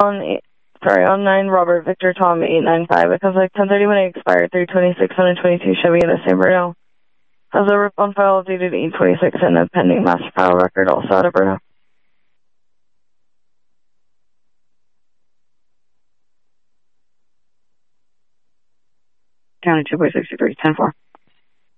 on 9 Robert Victor Tom 895. It comes like 1031 expired 326 122 Chevy in the San Bruno. Has a rip on file dated 826 and a pending master file record also out of Bruno. County 2.63, 10-4.